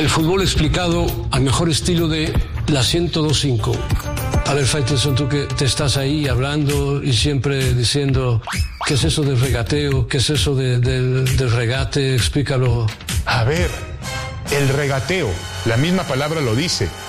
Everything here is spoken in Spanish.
El fútbol explicado al mejor estilo de la 102.5. A ver, Faitelson, tú que te estás ahí hablando y siempre diciendo ¿qué es eso del regateo? ¿Qué es eso del regate? Explícalo. A ver, el regateo, la misma palabra lo dice.